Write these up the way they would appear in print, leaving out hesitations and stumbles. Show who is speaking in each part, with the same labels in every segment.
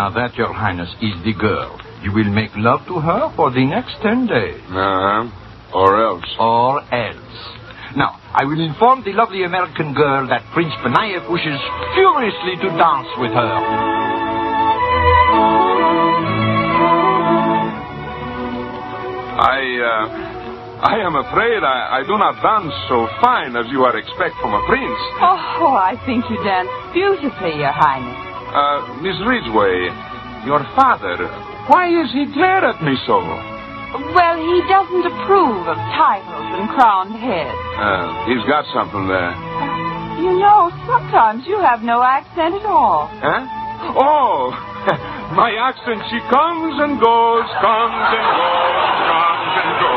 Speaker 1: Now that, Your Highness, is the girl. You will make love to her for the next 10 days.
Speaker 2: Or else.
Speaker 1: Or else. Now, I will inform the lovely American girl that Prince Panaev wishes furiously to dance with her.
Speaker 2: I am afraid I do not dance so fine as you would expect from a prince.
Speaker 3: Oh, I think you dance beautifully, Your Highness.
Speaker 2: Miss Ridgway, your father, why is he glare at me so?
Speaker 3: Well, he doesn't approve of titles and crowned heads.
Speaker 2: He's got something there.
Speaker 3: You know, sometimes you have no accent at all.
Speaker 2: Huh? Oh, my accent, she comes and goes, comes and goes, comes and goes.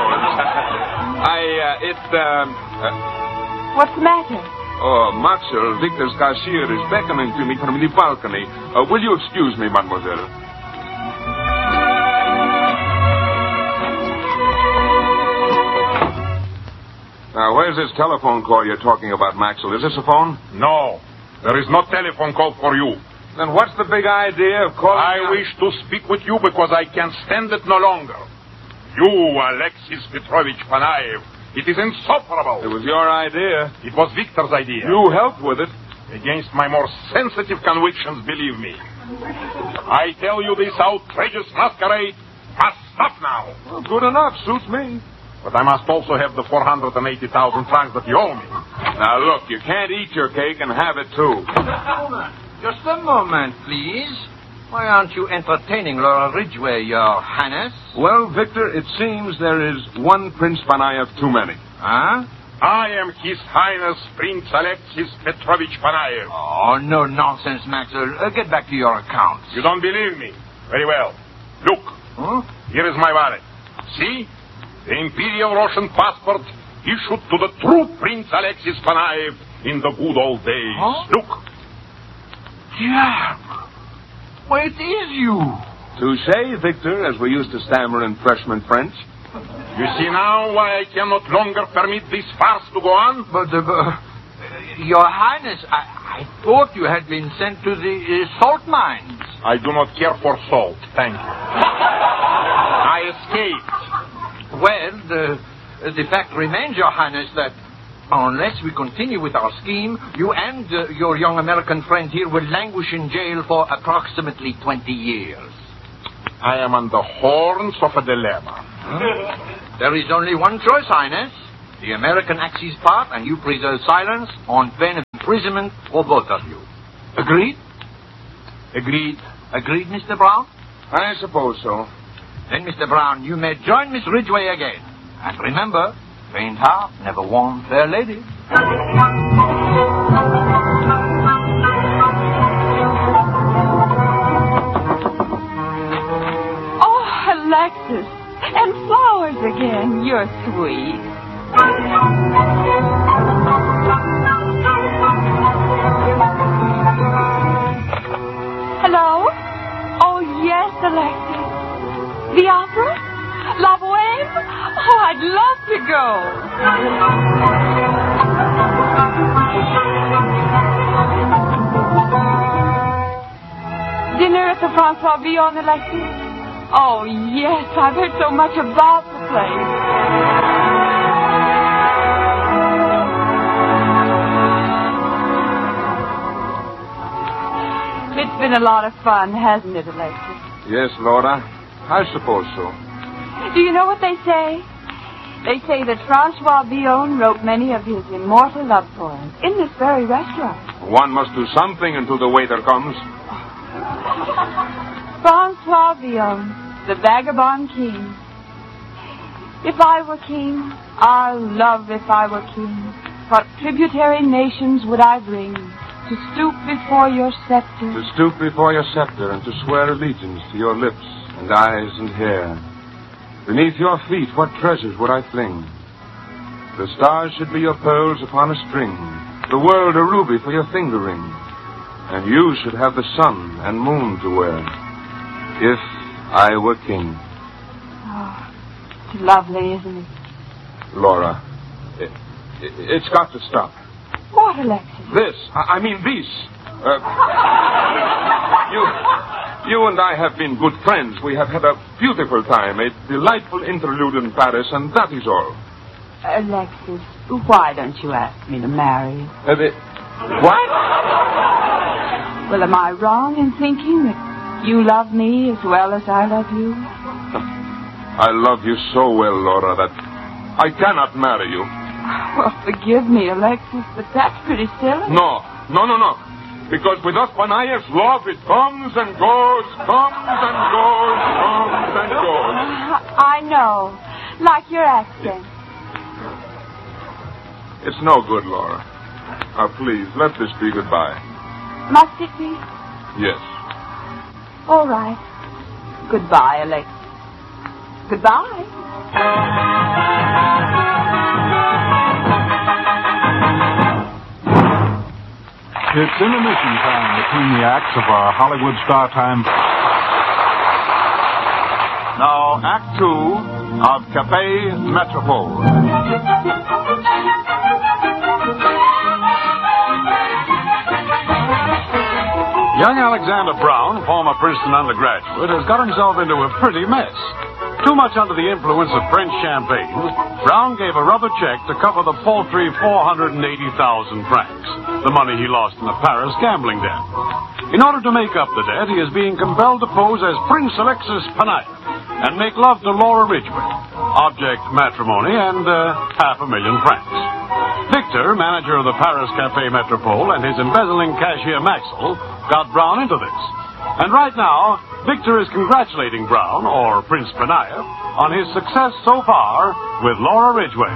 Speaker 3: What's the matter?
Speaker 2: Oh, Maxwell, Victor's cashier is beckoning to me from the balcony. Will you excuse me, mademoiselle? Now, where's this telephone call you're talking about, Maxwell? Is this a phone?
Speaker 4: No, there is no telephone call for you.
Speaker 2: Then what's the big idea of calling...
Speaker 4: I wish to speak with you because I can stand it no longer. You, Alexis Petrovich Panaev, it is insufferable.
Speaker 2: It was your idea.
Speaker 4: It was Victor's idea.
Speaker 2: You helped with it.
Speaker 4: Against my more sensitive convictions, believe me. I tell you, this outrageous masquerade must stop now.
Speaker 2: Well, good enough. Suits me.
Speaker 4: But I must also have the 480,000 francs that you owe me.
Speaker 2: Now, look, you can't eat your cake and have it, too.
Speaker 1: Just a moment, please. Why aren't you entertaining Laura Ridgway, Your Highness?
Speaker 2: Well, Victor, it seems there is one Prince Panaev too many.
Speaker 1: Huh?
Speaker 4: I am His Highness Prince Alexis Petrovich Panaev.
Speaker 1: Oh, no nonsense, Maxwell. Get back to your accounts.
Speaker 4: You don't believe me? Very well. Look.
Speaker 1: Huh?
Speaker 4: Here is my wallet. See? The Imperial Russian passport issued to the true Prince Alexis Panaev in the good old days.
Speaker 1: Huh?
Speaker 4: Look.
Speaker 1: Jack! Why, it is you.
Speaker 2: Touché, Victor, as we used to stammer in freshman French.
Speaker 4: You see now why I cannot longer permit this farce to go on?
Speaker 1: But, Your Highness, I thought you had been sent to the salt mines.
Speaker 4: I do not care for salt, thank you. I escaped.
Speaker 1: Well, the fact remains, Your Highness, that unless we continue with our scheme, you and your young American friend here will languish in jail for approximately 20 years.
Speaker 4: I am on the horns of a dilemma.
Speaker 1: Huh? There is only one choice, Highness. The American acts his part, and you preserve silence on pain of imprisonment for both of you. Agreed?
Speaker 4: Agreed.
Speaker 1: Agreed, Mr. Brown?
Speaker 2: I suppose so.
Speaker 1: Then, Mr. Brown, you may join Miss Ridgway again. And remember, faint heart never won fair lady.
Speaker 3: Oh, Alexis. And flowers again. You're sweet. Hello? Oh, yes, Alexis. The opera? La Boheme? Oh, I'd love to go. Dinner at the Francois Villon, Alexis? Oh, yes, I've heard so much about the place. It's been a lot of fun, hasn't it, Alexis?
Speaker 2: Yes, Laura. I suppose so.
Speaker 3: Do you know what they say? They say that Francois Villon wrote many of his immortal love poems in this very restaurant.
Speaker 2: One must do something until the waiter comes.
Speaker 3: Francois Villon, the vagabond king. If I were king, our love if I were king, what tributary nations would I bring to stoop before your scepter?
Speaker 2: To stoop before your scepter and to swear allegiance to your lips and eyes and hair. Beneath your feet, what treasures would I fling? The stars should be your pearls upon a string, the world a ruby for your finger ring, and you should have the sun and moon to wear, if I were king.
Speaker 3: Oh, it's lovely, isn't it?
Speaker 2: Laura, it's got to stop.
Speaker 3: What, Alexis?
Speaker 2: This, I mean these. You and I have been good friends. We have had a beautiful time, a delightful interlude in Paris, and that is all.
Speaker 3: Alexis, why don't you ask me to marry you?
Speaker 2: What?
Speaker 3: Well, am I wrong in thinking that you love me as well as I love you?
Speaker 2: I love you so well, Laura, that I cannot marry you.
Speaker 3: Well, forgive me, Alexis, but that's pretty silly.
Speaker 2: No. Because with us Panaevs, love, it comes and goes, comes and goes, comes and goes.
Speaker 3: I know. Like your accent.
Speaker 2: It's no good, Laura. Now, please, let this be goodbye.
Speaker 3: Must it be?
Speaker 2: Yes.
Speaker 3: All right. Goodbye, Alexis. Goodbye.
Speaker 5: It's intermission time between the acts of our Hollywood Star Time. Now, Act 2 of Café Metropole. Young Alexander Brown, former Princeton undergraduate, has got himself into a pretty mess. Too much under the influence of French champagne, Brown gave a rubber check to cover the paltry 480,000 francs, the money he lost in the Paris gambling debt. In order to make up the debt, he is being compelled to pose as Prince Alexis Panaev and make love to Laura Ridgway, object matrimony, and $500,000 francs. Victor, manager of the Paris Café Metropole, and his embezzling cashier Maxwell got Brown into this. And right now, Victor is congratulating Brown, or Prince Panaev, on his success so far with Laura Ridgway.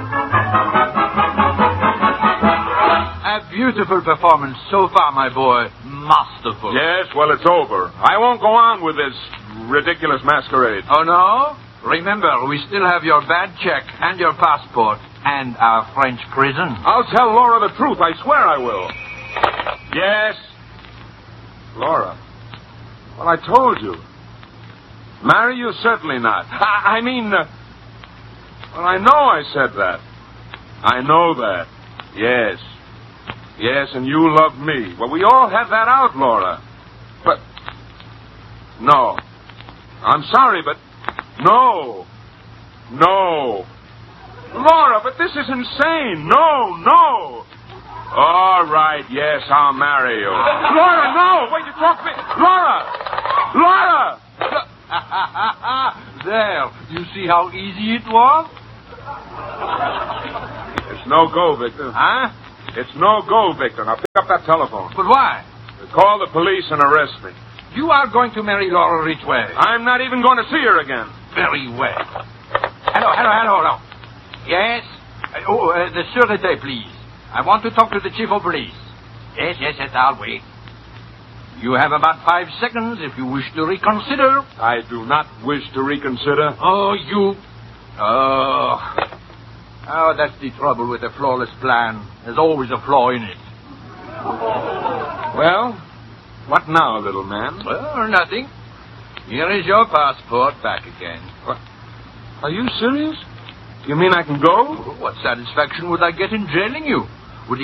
Speaker 1: A beautiful performance so far, my boy. Masterful.
Speaker 2: Yes, well, it's over. I won't go on with this ridiculous masquerade.
Speaker 1: Oh, no? Remember, we still have your bad check and your passport and our French prison.
Speaker 2: I'll tell Laura the truth. I swear I will. Yes? Laura. Well, I told you. Marry you, certainly not. I mean, well, I know I said that. I know that. Yes. Yes, and you love me. Well, we all have that out, Laura. But, no. I'm sorry, but, no. Laura, but this is insane. No. All right, yes, I'll marry you. Laura, no! Wait, you talk to me. Laura!
Speaker 1: There, you see how easy it was?
Speaker 2: It's no go, Victor.
Speaker 1: Huh?
Speaker 2: It's no go, Victor. Now pick up that telephone.
Speaker 1: But why?
Speaker 2: Call the police and arrest me.
Speaker 1: You are going to marry Laura Ridgway.
Speaker 2: I'm not even going to see her again.
Speaker 1: Very well. Hello. Yes? The Sûreté, please. I want to talk to the chief of police. Yes, I'll wait. You have about 5 seconds if you wish to reconsider.
Speaker 2: I do not wish to reconsider.
Speaker 1: Oh, that's the trouble with a flawless plan. There's always a flaw in it.
Speaker 2: Well, what now, little man?
Speaker 1: Well, nothing. Here is your passport back again.
Speaker 2: What? Are you serious? You mean I can go?
Speaker 1: What satisfaction would I get in jailing you?